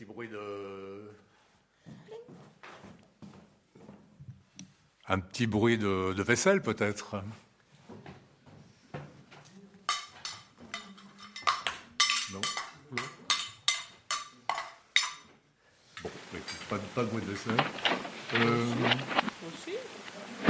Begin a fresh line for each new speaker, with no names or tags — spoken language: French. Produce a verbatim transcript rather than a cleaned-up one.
bruit de... Un petit bruit de, de vaisselle, peut-être. Non, non. Bon, pas, pas de bruit de vaisselle. Euh...
Aussi.